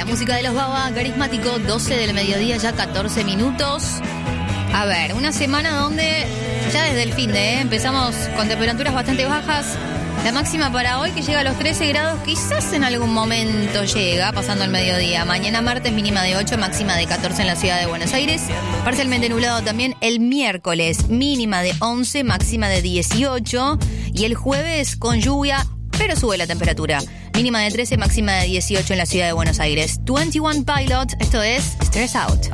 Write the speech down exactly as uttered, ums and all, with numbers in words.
La música de los Baba, Carismático, doce del mediodía, ya catorce minutos. A ver, una semana donde ya desde el fin de ¿eh? empezamos con temperaturas bastante bajas. La máxima para hoy que llega a los trece grados, quizás en algún momento llega, pasando el mediodía. Mañana martes mínima de ocho, máxima de catorce en la ciudad de Buenos Aires. Parcialmente nublado también el miércoles, mínima de once, máxima de dieciocho. Y el jueves con lluvia, pero sube la temperatura. Mínima de trece, máxima de dieciocho en la ciudad de Buenos Aires. veintiuno Pilot, esto es Stress Out.